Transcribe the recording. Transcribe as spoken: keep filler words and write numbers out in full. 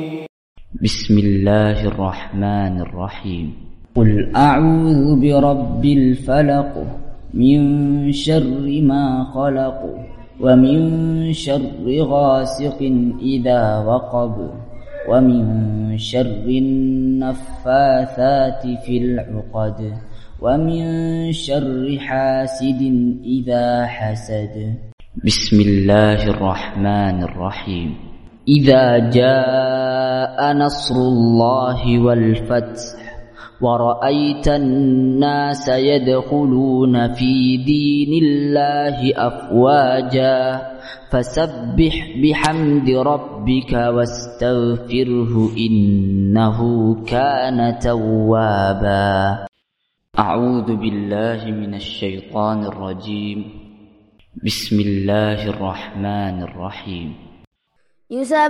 بسم الله الرحمن الرحيم. قل أعوذ برب الفلق من شر ما خلق ومن شر غاسق إذا وقب ومن شر النفاثات في العقد ومن شر حاسد إذا حسد. بسم الله الرحمن الرحيم. إذا جاء نصر الله والفتح ورأيت الناس يدخلون في دين الله أفواجا فسبح بحمد ربك واستغفره إنه كان توابا. أعوذ بالله من الشيطان الرجيم. بسم الله الرحمن الرحيم.